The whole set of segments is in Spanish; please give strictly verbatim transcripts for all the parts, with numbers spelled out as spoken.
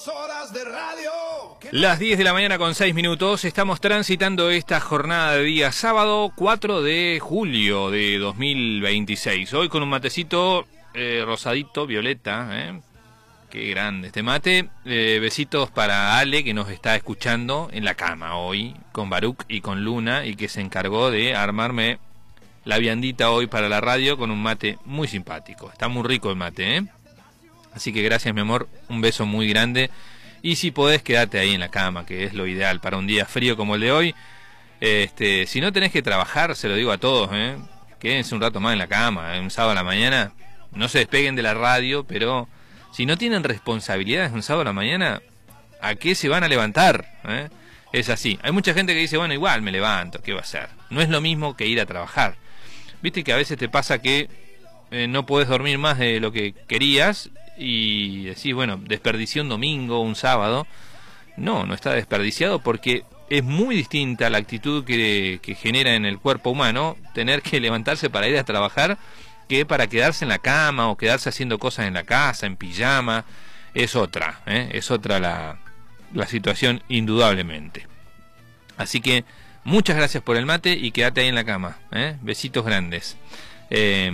Dos horas de radio. Las diez de la mañana con seis minutos, estamos transitando esta jornada de día sábado cuatro de julio de dos mil veintiséis. Hoy con un matecito eh, rosadito, violeta, ¿eh? Qué grande este mate. Eh, besitos para Ale, que nos está escuchando en la cama hoy, con Baruch y con Luna, y que se encargó de armarme la viandita hoy para la radio con un mate muy simpático. Está muy rico el mate, ¿eh? Así que gracias, mi amor, un beso muy grande. Y si podés, quedarte ahí en la cama, que es lo ideal para un día frío como el de hoy. Este, si no tenés que trabajar, se lo digo a todos, ¿eh? Quédense un rato más en la cama, un sábado a la mañana. No se despeguen de la radio, pero si no tienen responsabilidades un sábado a la mañana, ¿a qué se van a levantar? ¿Eh? Es así. Hay mucha gente que dice, bueno, igual me levanto, ¿qué va a hacer? No es lo mismo que ir a trabajar. Viste que a veces te pasa que eh, no podés dormir más de lo que querías y decís, bueno, desperdicié un domingo, un sábado. No, no está desperdiciado, porque es muy distinta la actitud que, que genera en el cuerpo humano tener que levantarse para ir a trabajar que para quedarse en la cama o quedarse haciendo cosas en la casa, en pijama. Es otra, ¿eh? es otra la, la situación, indudablemente. Así que muchas gracias por el mate y quédate ahí en la cama, ¿eh? Besitos grandes. Eh,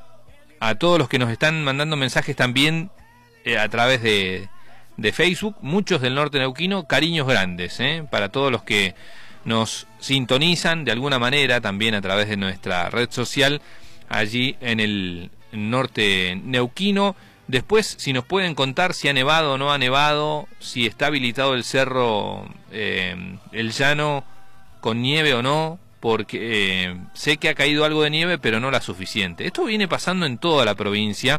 a todos los que nos están mandando mensajes también eh, a través de, de Facebook, muchos del norte neuquino, cariños grandes, ¿eh? Para todos los que nos sintonizan de alguna manera también a través de nuestra red social allí en el norte neuquino. Después, si nos pueden contar si ha nevado o no ha nevado, si está habilitado el cerro eh, El Llano con nieve o no, porque eh, sé que ha caído algo de nieve, pero no la suficiente. Esto viene pasando en toda la provincia.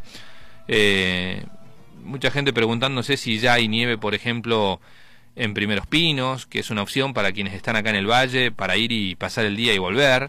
Eh, mucha gente preguntándose si ya hay nieve, por ejemplo, en Primeros Pinos, que es una opción para quienes están acá en el valle, para ir y pasar el día y volver.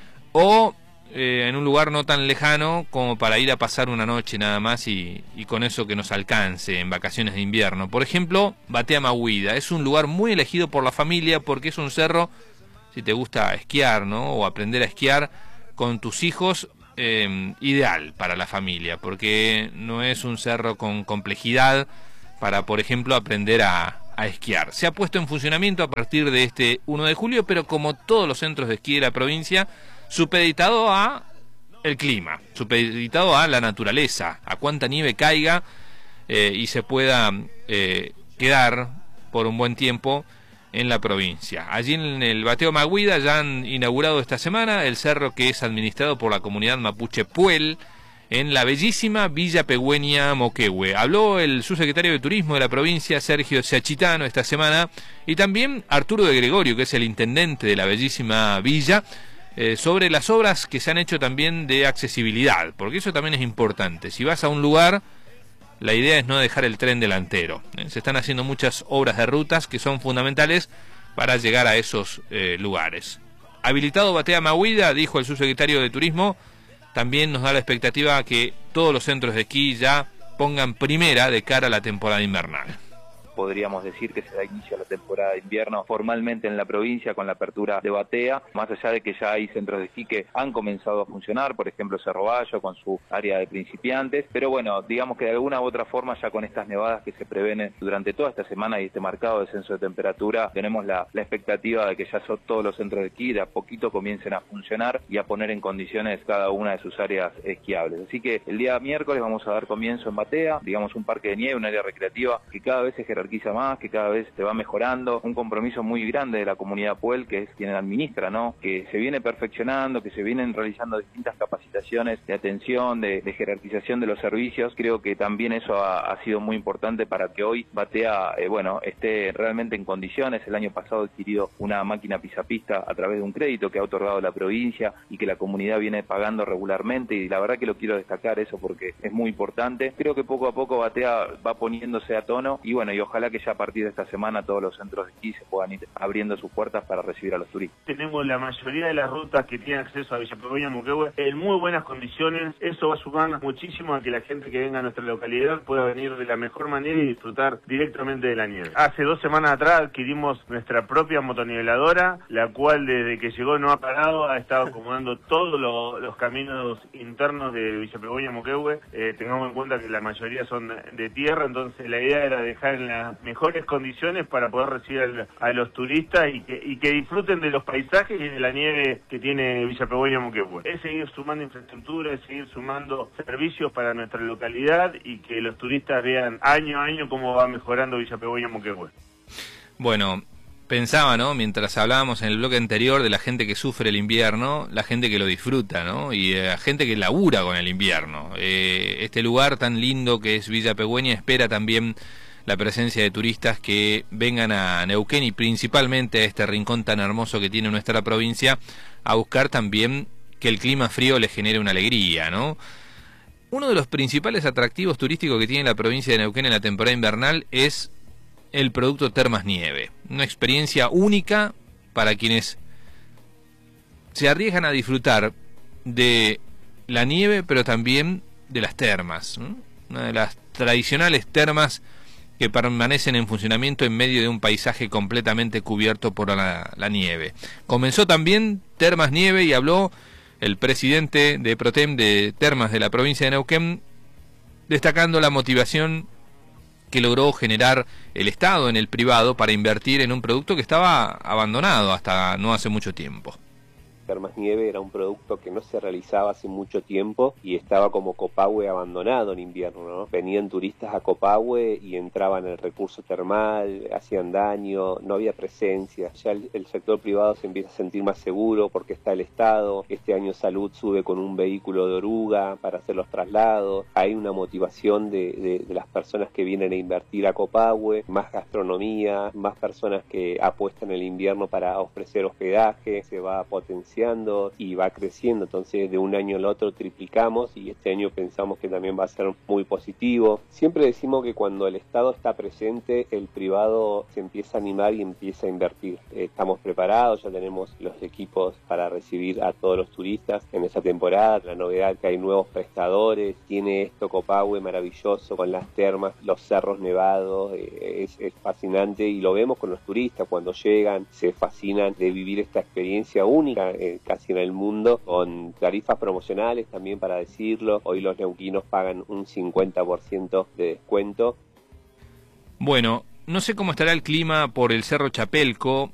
O eh, en un lugar no tan lejano como para ir a pasar una noche nada más y, y con eso que nos alcance en vacaciones de invierno. Por ejemplo, Batea Mahuida. Es un lugar muy elegido por la familia porque es un cerro, si te gusta esquiar, ¿no? O aprender a esquiar con tus hijos, eh, ideal para la familia, porque no es un cerro con complejidad para, por ejemplo, aprender a, a esquiar. Se ha puesto en funcionamiento a partir de este uno de julio, pero como todos los centros de esquí de la provincia, supeditado a el clima, supeditado a la naturaleza, a cuánta nieve caiga eh, y se pueda eh, quedar por un buen tiempo en la provincia. Allí en el Bateo Mahuida ya han inaugurado esta semana el cerro que es administrado por la comunidad mapuche Puel en la bellísima Villa Pegüeña Moquehue. Habló el subsecretario de Turismo de la provincia, Sergio Sachitano, esta semana, y también Arturo de Gregorio, que es el intendente de la bellísima villa, eh, sobre las obras que se han hecho también de accesibilidad, porque eso también es importante. Si vas a un lugar, la idea es no dejar el tren delantero. ¿eh? Se están haciendo muchas obras de rutas que son fundamentales para llegar a esos eh, lugares. Habilitado Batea Mahuida, dijo el subsecretario de Turismo, también nos da la expectativa que todos los centros de esquí ya pongan primera de cara a la temporada invernal. Podríamos decir que se da inicio a la temporada de invierno formalmente en la provincia con la apertura de Batea, más allá de que ya hay centros de esquí que han comenzado a funcionar, por ejemplo Cerro Bayo con su área de principiantes, pero bueno, digamos que de alguna u otra forma ya con estas nevadas que se prevén durante toda esta semana y este marcado descenso de temperatura, tenemos la, la expectativa de que ya son todos los centros de esquí de a poquito comiencen a funcionar y a poner en condiciones cada una de sus áreas esquiables. Así que el día miércoles vamos a dar comienzo en Batea, digamos un parque de nieve, un área recreativa que cada vez se jerarquiza más, que cada vez se va mejorando, un compromiso muy grande de la comunidad Puel, que es quien administra, ¿no? Que se viene perfeccionando, que se vienen realizando distintas capacitaciones de atención, de, de jerarquización de los servicios. Creo que también eso ha, ha sido muy importante para que hoy Batea, eh, bueno, esté realmente en condiciones. El año pasado ha adquirido una máquina pisapista a través de un crédito que ha otorgado la provincia y que la comunidad viene pagando regularmente, y la verdad que lo quiero destacar eso porque es muy importante. Creo que poco a poco Batea va poniéndose a tono y bueno, y ojalá que ya a partir de esta semana todos los centros de esquí se puedan ir abriendo sus puertas para recibir a los turistas. Tenemos la mayoría de las rutas que tienen acceso a Villa Pegüeña Moquehue en muy buenas condiciones. Eso va a sumar muchísimo a que la gente que venga a nuestra localidad pueda venir de la mejor manera y disfrutar directamente de la nieve. Hace dos semanas atrás adquirimos nuestra propia motoniveladora, la cual desde que llegó no ha parado, ha estado acomodando todos lo, los caminos internos de Villa Pegüeña Moquehue. Eh, tengamos en cuenta que la mayoría son de tierra, entonces la idea era dejar en la las mejores condiciones para poder recibir al, a los turistas y que, y que disfruten de los paisajes y de la nieve que tiene Villa Pegüeña Muquehue. Es seguir sumando infraestructura, es seguir sumando servicios para nuestra localidad y que los turistas vean año a año cómo va mejorando Villa Pegüeña Muquehue. Bueno, pensaba, ¿no? Mientras hablábamos en el bloque anterior de la gente que sufre el invierno, la gente que lo disfruta, ¿no? Y la eh, gente que labura con el invierno. Eh, este lugar tan lindo que es Villa Pegüeña espera también la presencia de turistas que vengan a Neuquén y principalmente a este rincón tan hermoso que tiene nuestra provincia, a buscar también que el clima frío les genere una alegría, ¿no? Uno de los principales atractivos turísticos que tiene la provincia de Neuquén en la temporada invernal es el producto Termas Nieve, una experiencia única para quienes se arriesgan a disfrutar de la nieve, pero también de las termas, ¿no? Una de las tradicionales termas que permanecen en funcionamiento en medio de un paisaje completamente cubierto por la, la nieve. Comenzó también Termas Nieve y habló el presidente de Protem de Termas de la provincia de Neuquén, destacando la motivación que logró generar el Estado en el privado para invertir en un producto que estaba abandonado hasta no hace mucho tiempo. Termas Nieve era un producto que no se realizaba hace mucho tiempo y estaba como Copahue abandonado en invierno, ¿no? Venían turistas a Copahue y entraban en el recurso termal, hacían daño, no había presencia. Ya el, el sector privado se empieza a sentir más seguro porque está el Estado. Este año Salud sube con un vehículo de oruga para hacer los traslados. Hay una motivación de, de, de las personas que vienen a invertir a Copahue, más gastronomía, más personas que apuestan el invierno para ofrecer hospedaje, se va a potenciar y va creciendo, entonces de un año al otro triplicamos y este año pensamos que también va a ser muy positivo. Siempre decimos que cuando el Estado está presente, el privado se empieza a animar y empieza a invertir. Estamos preparados, ya tenemos los equipos para recibir a todos los turistas en esta temporada. La novedad es que hay nuevos prestadores, tiene esto Copahue maravilloso con las termas, los cerros nevados, es, es fascinante y lo vemos con los turistas cuando llegan, se fascinan de vivir esta experiencia única casi en el mundo, con tarifas promocionales también para decirlo. Hoy los neuquinos pagan un cincuenta por ciento de descuento. Bueno, no sé cómo estará el clima por el Cerro Chapelco,